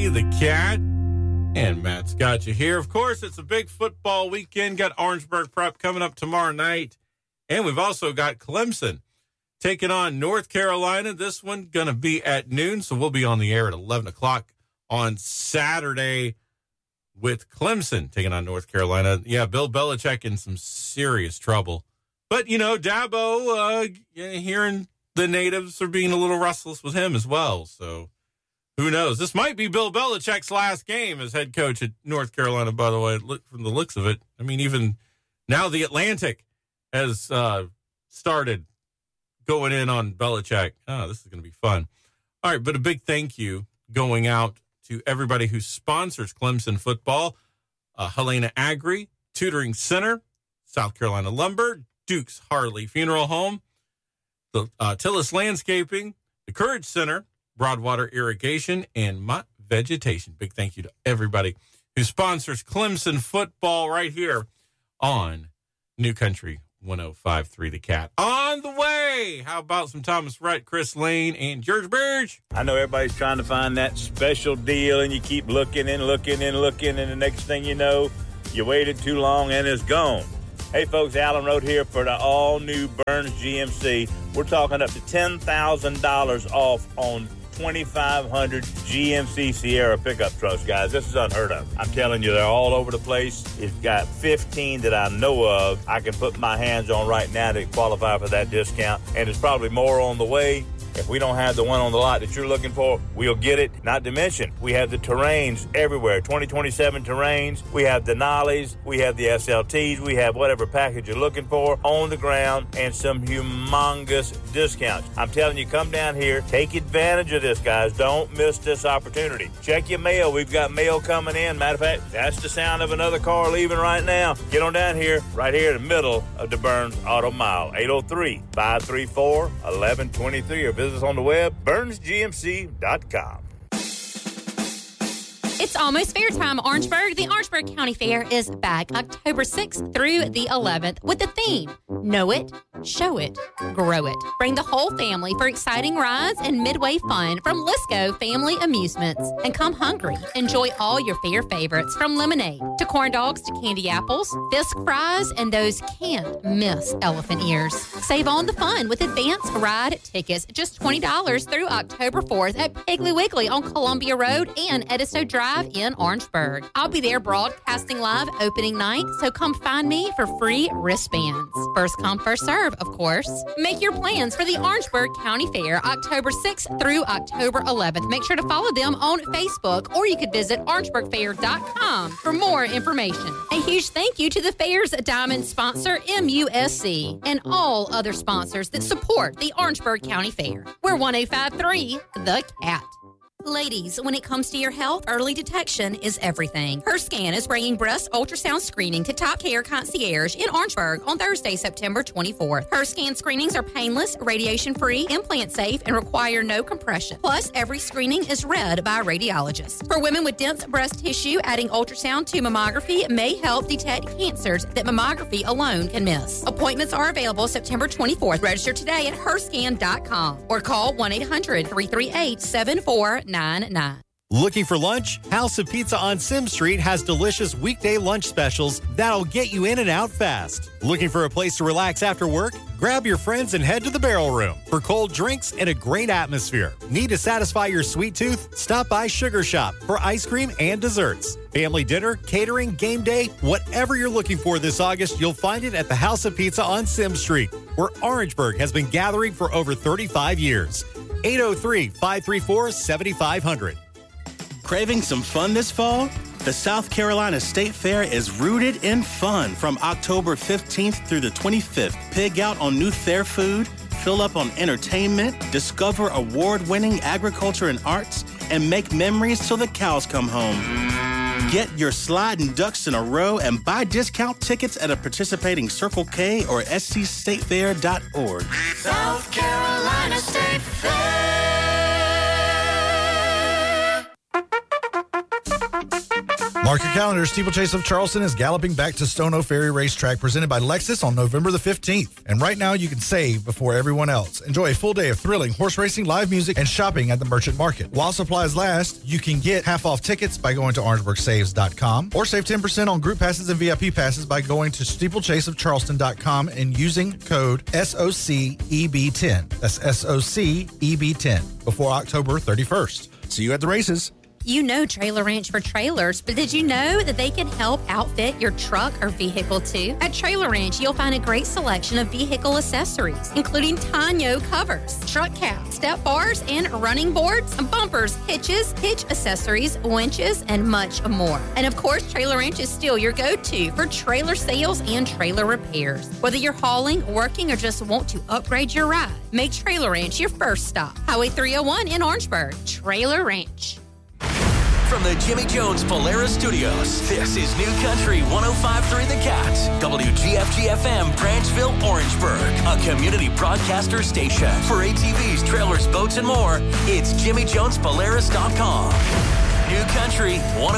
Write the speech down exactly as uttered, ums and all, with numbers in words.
the Cat. And Matt's got you here. Of course, it's a big football weekend. Got Orangeburg Prep coming up tomorrow night. And we've also got Clemson taking on North Carolina. This one going to be at noon, so we'll be on the air at eleven o'clock on Saturday with Clemson taking on North Carolina. Yeah, Bill Belichick in some serious trouble. But, you know, Dabo, uh, hearing the natives are being a little restless with him as well. So who knows? This might be Bill Belichick's last game as head coach at North Carolina, by the way, look from the looks of it. I mean, even now the Atlantic has uh, started going in on Belichick. Oh, this is going to be fun. All right, but a big thank you going out to everybody who sponsors Clemson football. Uh, Helena Agri, Tutoring Center, South Carolina Lumber, Duke's Harley Funeral Home, the uh, Tillis Landscaping, the Courage Center, Broadwater Irrigation, and Mott Vegetation. Big thank you to everybody who sponsors Clemson football right here on New Country one oh five point three The Cat. On the way, how about some Thomas Rhett, Chris Lane, and George Burge? I know everybody's trying to find that special deal, and you keep looking and looking and looking, and the next thing you know, you waited too long and it's gone. Hey, folks, Alan Road here for the all-new Burns G M C. We're talking up to ten thousand dollars off on twenty-five hundred G M C Sierra pickup trucks, guys. This is unheard of. I'm telling you, they're all over the place. It's got fifteen that I know of I can put my hands on right now to qualify for that discount, and there's probably more on the way. If we don't have the one on the lot that you're looking for, we'll get it. Not to mention, we have the Terrains everywhere, twenty twenty-seven Terrains. We have the Denali's. We have the S L Ts. We have whatever package you're looking for on the ground and some humongous discounts. I'm telling you, come down here. Take advantage of this, guys. Don't miss this opportunity. Check your mail. We've got mail coming in. Matter of fact, that's the sound of another car leaving right now. Get on down here, right here in the middle of the Burns Auto Mile, eight oh three, five three four, one one two three, or visit us on the web, burns g m c dot com. It's almost fair time, Orangeburg. The Orangeburg County Fair is back October sixth through the eleventh with the theme, Know It, Show It, Grow It. Bring the whole family for exciting rides and midway fun from Lisco Family Amusements. And come hungry. Enjoy all your fair favorites from lemonade to corn dogs to candy apples, Fisk fries, and those can't miss elephant ears. Save on the fun with advance ride tickets, just twenty dollars through October fourth at Piggly Wiggly on Columbia Road and Edisto Drive in Orangeburg. I'll be there broadcasting live opening night, so come find me for free wristbands. First come, first serve, of course. Make your plans for the Orangeburg County Fair October sixth through October eleventh. Make sure to follow them on Facebook, or you could visit orangeburg fair dot com for more information. A huge thank you to the fair's diamond sponsor, M U S C, and all other sponsors that support the Orangeburg County Fair. We're one oh five point three The Cat. Ladies, when it comes to your health, early detection is everything. HerScan is bringing breast ultrasound screening to Top Care Concierge in Orangeburg on Thursday, September twenty-fourth. HerScan screenings are painless, radiation-free, implant-safe, and require no compression. Plus, every screening is read by a radiologist. For women with dense breast tissue, adding ultrasound to mammography may help detect cancers that mammography alone can miss. Appointments are available September twenty-fourth. Register today at her scan dot com or call one eight hundred, three three eight, seven four nine nine. Looking for lunch? House of Pizza on Sim Street has delicious weekday lunch specials that'll get you in and out fast. Looking for a place to relax after work? Grab your friends and head to the Barrel Room for cold drinks and a great atmosphere. Need to satisfy your sweet tooth? Stop by Sugar Shop for ice cream and desserts. Family dinner, catering, game day, whatever you're looking for this August, you'll find it at the House of Pizza on Sim Street, where Orangeburg has been gathering for over thirty-five years. eight oh three, five three four, seven five zero zero. Craving some fun this fall? The South Carolina State Fair is rooted in fun from October fifteenth through the twenty-fifth. Pig out on new fair food, fill up on entertainment, discover award-winning agriculture and arts, and make memories till the cows come home. Get your sliding ducks in a row and buy discount tickets at a participating Circle K or s c state fair dot org. South Carolina State Fair. Mark your calendar. Steeplechase of Charleston is galloping back to Stono Ferry Racetrack, presented by Lexus on November the fifteenth. And right now, you can save before everyone else. Enjoy a full day of thrilling horse racing, live music, and shopping at the Merchant Market. While supplies last, you can get half-off tickets by going to orangeburg saves dot com or save ten percent on group passes and V I P passes by going to steeplechase of charleston dot com and using code S O C E B ten. That's S O C E B ten before October thirty-first. See you at the races. You know Trailer Ranch for trailers, but did you know that they can help outfit your truck or vehicle too? At Trailer Ranch, you'll find a great selection of vehicle accessories, including tonneau covers, truck caps, step bars, and running boards, bumpers, hitches, hitch accessories, winches, and much more. And of course, Trailer Ranch is still your go-to for trailer sales and trailer repairs. Whether you're hauling, working, or just want to upgrade your ride, make Trailer Ranch your first stop. Highway three oh one in Orangeburg. Trailer Ranch. From the Jimmy Jones Polaris Studios, this is New Country one oh five point three The Cat, W G F G F M, Branchville, Orangeburg, a community broadcaster station. For A T Vs, trailers, boats, and more, it's Jimmy Jones Polaris dot com. New Country one oh